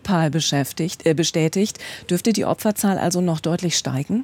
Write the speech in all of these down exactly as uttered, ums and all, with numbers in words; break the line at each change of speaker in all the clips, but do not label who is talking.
Nepal beschäftigt, äh, bestätigt. Dürfte die Opferzahl also noch deutlich steigen?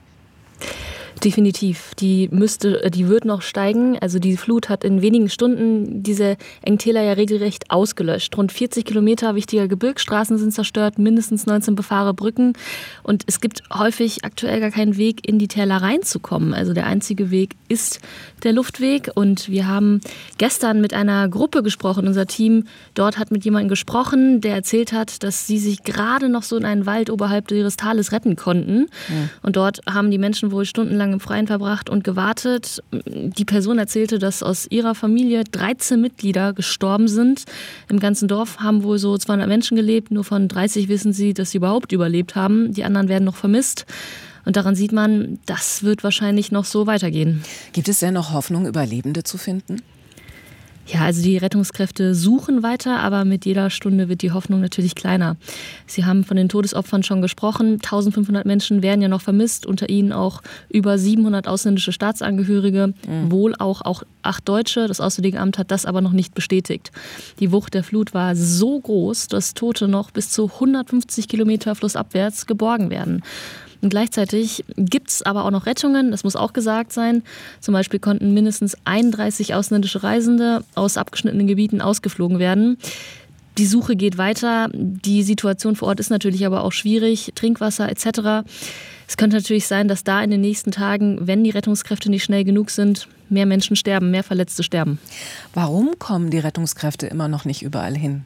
Definitiv. Die müsste, die wird noch steigen. Also die Flut hat in wenigen Stunden diese Engtäler ja regelrecht ausgelöscht. Rund vierzig Kilometer wichtiger Gebirgsstraßen sind zerstört, mindestens neunzehn befahrene Brücken. Und es gibt häufig aktuell gar keinen Weg, in die Täler reinzukommen. Also der einzige Weg ist der Luftweg. Und wir haben gestern mit einer Gruppe gesprochen. Unser Team dort hat mit jemandem gesprochen, der erzählt hat, dass sie sich gerade noch so in einen Wald oberhalb ihres Tales retten konnten. Ja. Und dort haben die Menschen wohl stundenlang im Freien verbracht und gewartet. Die Person erzählte, dass aus ihrer Familie dreizehn Mitglieder gestorben sind. Im ganzen Dorf haben wohl so zweihundert Menschen gelebt. Nur von dreißig wissen sie, dass sie überhaupt überlebt haben. Die anderen werden noch vermisst. Und daran sieht man, das wird wahrscheinlich noch so weitergehen.
Gibt es denn noch Hoffnung, Überlebende zu finden?
Ja, also die Rettungskräfte suchen weiter, aber mit jeder Stunde wird die Hoffnung natürlich kleiner. Sie haben von den Todesopfern schon gesprochen. eintausendfünfhundert Menschen werden ja noch vermisst, unter ihnen auch über siebenhundert ausländische Staatsangehörige, mhm. wohl auch, auch acht Deutsche. Das Auswärtige Amt hat das aber noch nicht bestätigt. Die Wucht der Flut war so groß, dass Tote noch bis zu hundertfünfzig Kilometer flussabwärts geborgen werden. Und gleichzeitig gibt es aber auch noch Rettungen, das muss auch gesagt sein. Zum Beispiel konnten mindestens einunddreißig ausländische Reisende aus abgeschnittenen Gebieten ausgeflogen werden. Die Suche geht weiter. Die Situation vor Ort ist natürlich aber auch schwierig. Trinkwasser et cetera. Es könnte natürlich sein, dass da in den nächsten Tagen, wenn die Rettungskräfte nicht schnell genug sind, mehr Menschen sterben, mehr Verletzte sterben.
Warum kommen die Rettungskräfte immer noch nicht überall hin?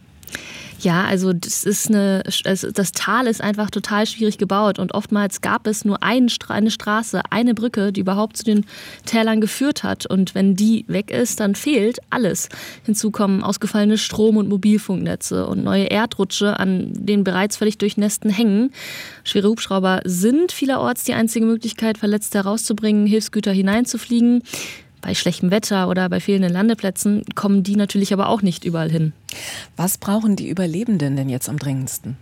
Ja, also das ist eine, das Tal ist einfach total schwierig gebaut und oftmals gab es nur eine Straße, eine Brücke, die überhaupt zu den Tälern geführt hat. Und wenn die weg ist, dann fehlt alles. Hinzu kommen ausgefallene Strom- und Mobilfunknetze und neue Erdrutsche an den bereits völlig durchnässten Hängen. Schwere Hubschrauber sind vielerorts die einzige Möglichkeit, Verletzte herauszubringen, Hilfsgüter hineinzufliegen. Bei schlechtem Wetter oder bei fehlenden Landeplätzen kommen die natürlich aber auch nicht überall hin.
Was brauchen die Überlebenden denn jetzt am dringendsten?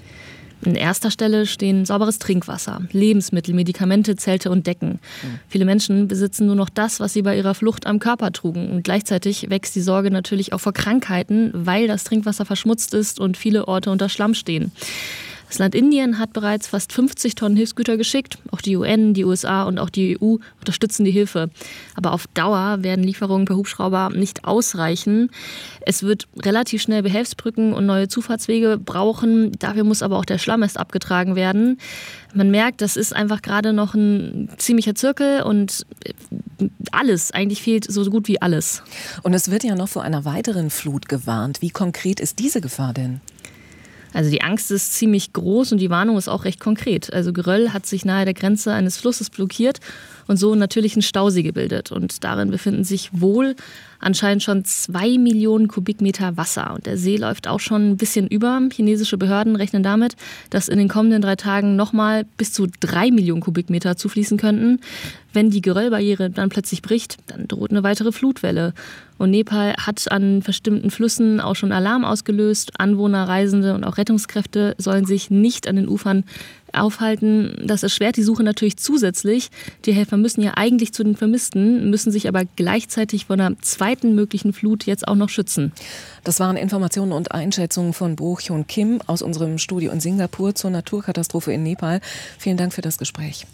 An erster Stelle stehen sauberes Trinkwasser, Lebensmittel, Medikamente, Zelte und Decken. Mhm. Viele Menschen besitzen nur noch das, was sie bei ihrer Flucht am Körper trugen. Und gleichzeitig wächst die Sorge natürlich auch vor Krankheiten, weil das Trinkwasser verschmutzt ist und viele Orte unter Schlamm stehen. Das Land Indien hat bereits fast fünfzig Tonnen Hilfsgüter geschickt. Auch die U N, die U S A und auch die E U unterstützen die Hilfe. Aber auf Dauer werden Lieferungen per Hubschrauber nicht ausreichen. Es wird relativ schnell Behelfsbrücken und neue Zufahrtswege brauchen. Dafür muss aber auch der Schlamm erst abgetragen werden. Man merkt, das ist einfach gerade noch ein ziemlicher Zirkel und alles, eigentlich fehlt so gut wie alles.
Und es wird ja noch vor einer weiteren Flut gewarnt. Wie konkret ist diese Gefahr denn?
Also die Angst ist ziemlich groß und die Warnung ist auch recht konkret. Also Geröll hat sich nahe der Grenze eines Flusses blockiert und so natürlich einen Stausee gebildet. Und darin befinden sich wohl anscheinend schon zwei Millionen Kubikmeter Wasser. Und der See läuft auch schon ein bisschen über. Chinesische Behörden rechnen damit, dass in den kommenden drei Tagen nochmal bis zu drei Millionen Kubikmeter zufließen könnten. Wenn die Geröllbarriere dann plötzlich bricht, dann droht eine weitere Flutwelle. Und Nepal hat an bestimmten Flüssen auch schon Alarm ausgelöst. Anwohner, Reisende und auch Rettungskräfte sollen sich nicht an den Ufern aufhalten. Das erschwert die Suche natürlich zusätzlich. Die Helfer müssen ja eigentlich zu den Vermissten, müssen sich aber gleichzeitig vor einer zweiten möglichen Flut jetzt auch noch schützen.
Das waren Informationen und Einschätzungen von Bo-Hyun Kim aus unserem Studio in Singapur zur Naturkatastrophe in Nepal. Vielen Dank für das Gespräch.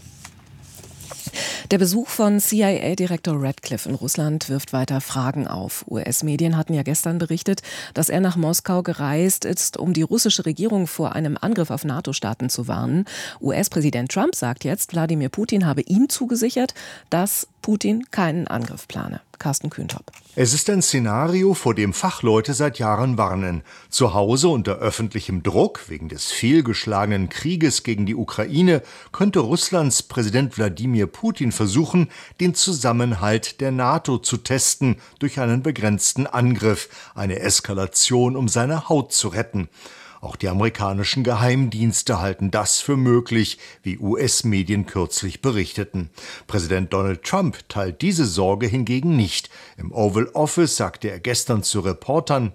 Der Besuch von C I A-Direktor Ratcliffe in Russland wirft weiter Fragen auf. U S-Medien hatten ja gestern berichtet, dass er nach Moskau gereist ist, um die russische Regierung vor einem Angriff auf NATO-Staaten zu warnen. U S-Präsident Trump sagt jetzt, Wladimir Putin habe ihm zugesichert, dass Putin keinen Angriff plane. Carsten Kühntop.
Es ist ein Szenario, vor dem Fachleute seit Jahren warnen. Zu Hause unter öffentlichem Druck wegen des fehlgeschlagenen Krieges gegen die Ukraine könnte Russlands Präsident Wladimir Putin versuchen, den Zusammenhalt der NATO zu testen durch einen begrenzten Angriff, eine Eskalation, um seine Haut zu retten. Auch die amerikanischen Geheimdienste halten das für möglich, wie U S-Medien kürzlich berichteten. Präsident Donald Trump teilt diese Sorge hingegen nicht. Im Oval Office sagte er gestern zu Reportern,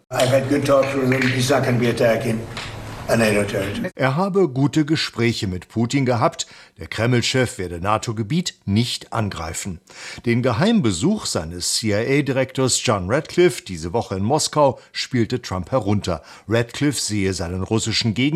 er habe gute Gespräche mit Putin gehabt. Der Kreml-Chef werde NATO-Gebiet nicht angreifen. Den Geheimbesuch seines C I A-Direktors John Ratcliffe diese Woche in Moskau spielte Trump herunter. Ratcliffe sehe seinen russischen Gegner